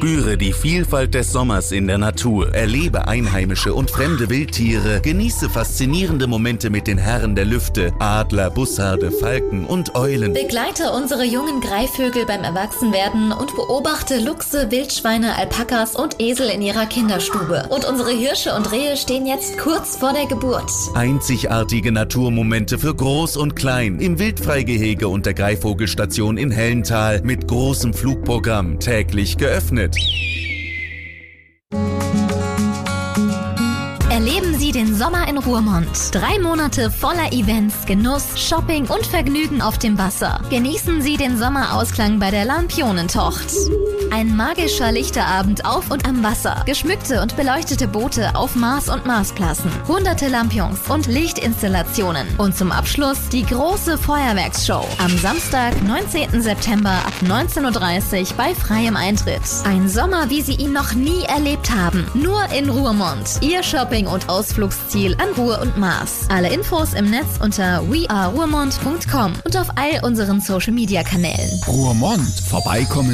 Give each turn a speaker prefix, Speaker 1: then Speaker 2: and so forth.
Speaker 1: Spüre die Vielfalt des Sommers in der Natur, erlebe einheimische und fremde Wildtiere, genieße faszinierende Momente mit den Herren der Lüfte, Adler, Bussarde, Falken und Eulen.
Speaker 2: Begleite unsere jungen Greifvögel beim Erwachsenwerden und beobachte Luchse, Wildschweine, Alpakas und Esel in ihrer Kinderstube. Und unsere Hirsche und Rehe stehen jetzt kurz vor der Geburt.
Speaker 1: Einzigartige Naturmomente für Groß und Klein im Wildfreigehege und der Greifvogelstation in Hellental mit großem Flugprogramm, täglich geöffnet.
Speaker 2: Erleben Sie den Sommer in Ruhrmond. 3 Monate voller Events, Genuss, Shopping und Vergnügen auf dem Wasser. Genießen Sie den Sommerausklang bei der Lampionentocht. Ein magischer Lichterabend auf und am Wasser. Geschmückte und beleuchtete Boote auf Mars und Marsklassen. Hunderte Lampions und Lichtinstallationen. Und zum Abschluss die große Feuerwerksshow. Am Samstag, 19. September ab 19:30 Uhr bei freiem Eintritt. Ein Sommer, wie Sie ihn noch nie erlebt haben. Nur in Ruhrmond. Ihr Shopping- und Ausflugsziel an Ruhr und Mars. Alle Infos im Netz unter weareruhrmond.com und auf all unseren Social-Media-Kanälen.
Speaker 3: Ruhrmond. Vorbeikommen